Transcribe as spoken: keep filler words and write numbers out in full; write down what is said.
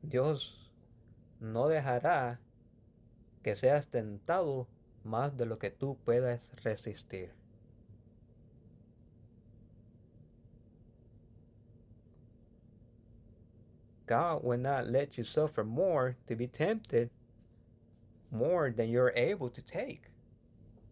Dios no dejará que seas tentado más de lo que tú puedas resistir. God will not let you suffer more to be tempted more than you're able to take.